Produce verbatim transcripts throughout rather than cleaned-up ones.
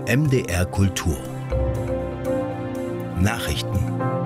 M D R Kultur Nachrichten.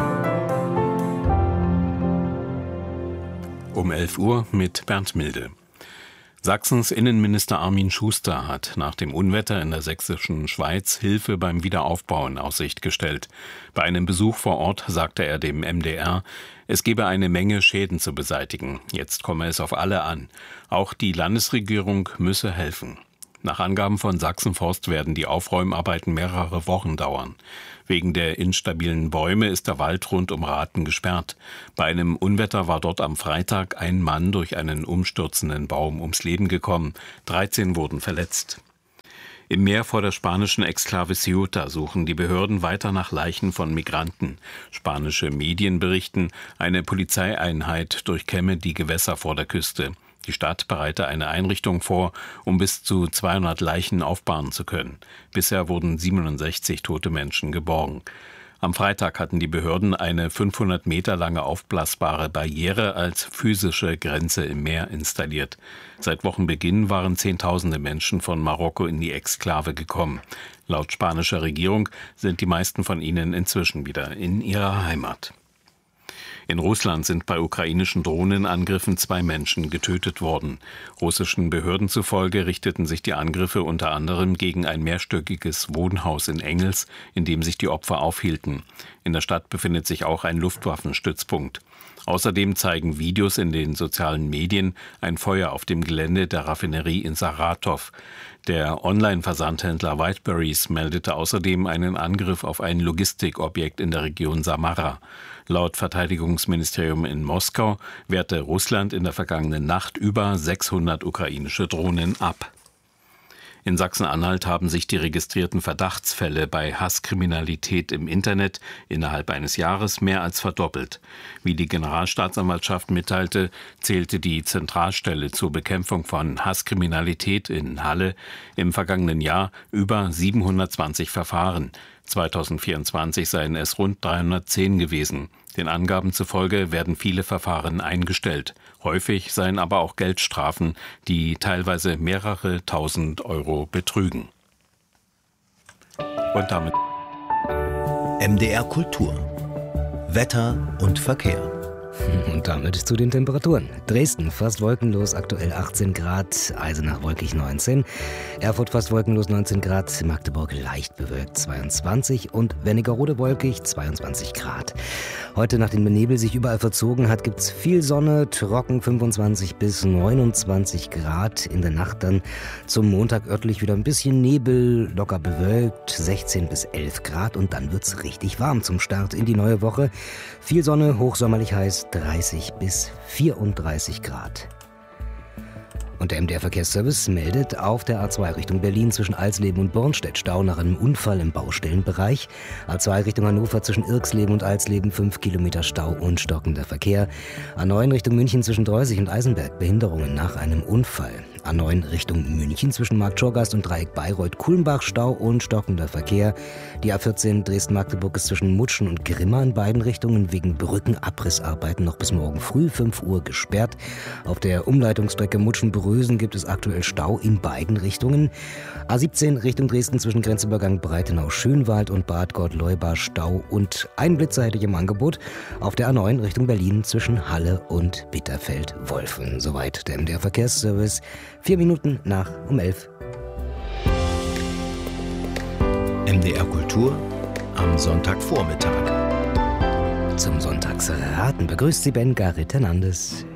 Um elf Uhr mit Bernd Milde. Sachsens Innenminister Armin Schuster hat nach dem Unwetter in der sächsischen Schweiz Hilfe beim Wiederaufbau in Aussicht gestellt. Bei einem Besuch vor Ort sagte er dem M D R, es gebe eine Menge Schäden zu beseitigen. Jetzt komme es auf alle an. Auch die Landesregierung müsse helfen. Nach Angaben von Sachsenforst werden die Aufräumarbeiten mehrere Wochen dauern. Wegen der instabilen Bäume ist der Wald rund um Rathen gesperrt. Bei einem Unwetter war dort am Freitag ein Mann durch einen umstürzenden Baum ums Leben gekommen. dreizehn wurden verletzt. Im Meer vor der spanischen Exklave Ceuta suchen die Behörden weiter nach Leichen von Migranten. Spanische Medien berichten, eine Polizeieinheit durchkämme die Gewässer vor der Küste. Die Stadt bereite eine Einrichtung vor, um bis zu zweihundert Leichen aufbahren zu können. Bisher wurden siebenundsechzig tote Menschen geborgen. Am Freitag hatten die Behörden eine fünfhundert Meter lange aufblasbare Barriere als physische Grenze im Meer installiert. Seit Wochenbeginn waren Zehntausende Menschen von Marokko in die Exklave gekommen. Laut spanischer Regierung sind die meisten von ihnen inzwischen wieder in ihrer Heimat. In Russland sind bei ukrainischen Drohnenangriffen zwei Menschen getötet worden. Russischen Behörden zufolge richteten sich die Angriffe unter anderem gegen ein mehrstöckiges Wohnhaus in Engels, in dem sich die Opfer aufhielten. In der Stadt befindet sich auch ein Luftwaffenstützpunkt. Außerdem zeigen Videos in den sozialen Medien ein Feuer auf dem Gelände der Raffinerie in Saratow. Der Online-Versandhändler Whiteberries meldete außerdem einen Angriff auf ein Logistikobjekt in der Region Samara. Laut Verteidigungsministerium in Moskau wehrte Russland in der vergangenen Nacht über sechshundert ukrainische Drohnen ab. In Sachsen-Anhalt haben sich die registrierten Verdachtsfälle bei Hasskriminalität im Internet innerhalb eines Jahres mehr als verdoppelt. Wie die Generalstaatsanwaltschaft mitteilte, zählte die Zentralstelle zur Bekämpfung von Hasskriminalität in Halle im vergangenen Jahr über siebenhundertzwanzig Verfahren. zweitausendvierundzwanzig seien es rund dreihundertzehn gewesen. Den Angaben zufolge werden viele Verfahren eingestellt. Häufig seien aber auch Geldstrafen, die teilweise mehrere tausend Euro betrügen. Und damit M D R Kultur Wetter und Verkehr. Und damit zu den Temperaturen. Dresden fast wolkenlos, aktuell achtzehn Grad, Eisenach wolkig neunzehn, Erfurt fast wolkenlos neunzehn Grad, Magdeburg leicht bewölkt zweiundzwanzig und Wernigerode wolkig zweiundzwanzig Grad. Heute, nachdem der Nebel sich überall verzogen hat, gibt es viel Sonne, trocken fünfundzwanzig bis neunundzwanzig Grad. In der Nacht dann zum Montag örtlich wieder ein bisschen Nebel, locker bewölkt, sechzehn bis elf Grad und dann wird es richtig warm zum Start in die neue Woche. Viel Sonne, hochsommerlich heiß, dreißig bis vierunddreißig Grad. Und der M D R-Verkehrsservice meldet auf der A zwei Richtung Berlin zwischen Alsleben und Bornstedt Stau nach einem Unfall im Baustellenbereich. A zwei Richtung Hannover zwischen Irxleben und Alsleben fünf Kilometer Stau und stockender Verkehr. A neun Richtung München zwischen Dreusig und Eisenberg Behinderungen nach einem Unfall. A neun Richtung München zwischen Markt Schorgast und Dreieck Bayreuth-Kulmbach Stau und stockender Verkehr. Die A vierzehn Dresden-Magdeburg ist zwischen Mutschen und Grimma in beiden Richtungen wegen Brückenabrissarbeiten noch bis morgen früh fünf Uhr gesperrt. Auf der Umleitungsstrecke Mutschen-Brösen gibt es aktuell Stau in beiden Richtungen. A siebzehn Richtung Dresden zwischen Grenzübergang Breitenau-Schönwald und Bad Gott-Leuba Stau und ein Blitzer hätte ich im Angebot. Auf der A neun Richtung Berlin zwischen Halle und Bitterfeld-Wolfen. Soweit der M D R-Verkehrsservice. Vier Minuten nach um elf. M D R Kultur am Sonntagvormittag. Zum Sonntagsraten begrüßt Sie Ben Garrit Hernandez.